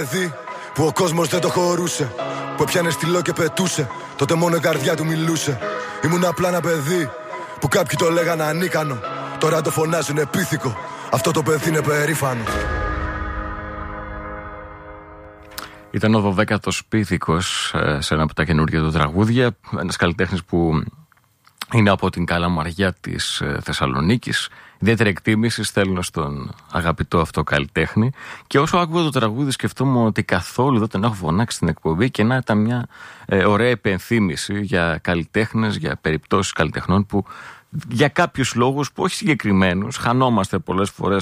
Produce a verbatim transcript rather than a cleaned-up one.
παιδί που ο κόσμος δεν το χωρούσε, που έπιανε στυλό και πετούσε, τότε μόνο η καρδιά του μιλούσε. Ήμουν απλά ένα παιδί που κάποιοι το λέγανε ανίκανο, τώρα το φωνάζουν επίθηκο, αυτό το παιδί είναι περήφανο. Ήταν ο δωδέκατος Πίθηκος σε ένα από τα καινούργια του τραγούδια, ένας καλλιτέχνης που είναι από την Καλαμαριά της Θεσσαλονίκης. Ιδιαίτερη εκτίμηση στέλνω στον αγαπητό αυτό καλλιτέχνη. Και όσο άκουγα το τραγούδι, σκεφτόμουν ότι καθόλου δεν τον έχω φωνάξει στην εκπομπή και να ήταν μια ε, ωραία επενθύμηση για καλλιτέχνες, για περιπτώσεις καλλιτεχνών που για κάποιους λόγους που όχι συγκεκριμένους, χανόμαστε πολλές φορές